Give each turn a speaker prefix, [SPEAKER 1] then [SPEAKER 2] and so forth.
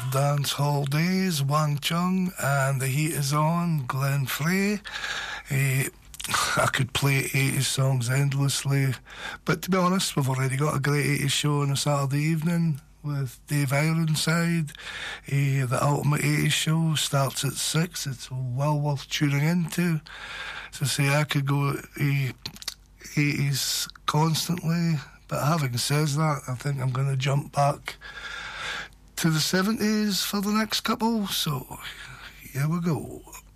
[SPEAKER 1] Dance Hall Days, Wang Chung, and The Heat Is On, Glenn Frey. I could play 80s songs endlessly, but to be honest, we've already got a great 80s show on a Saturday evening with Dave Ironside. The Ultimate 80s Show starts at 6. It's well worth tuning into. So say I could go 80s constantly, but having said that, I think I'm going to jump back to the 70s for the next couple. So here we go.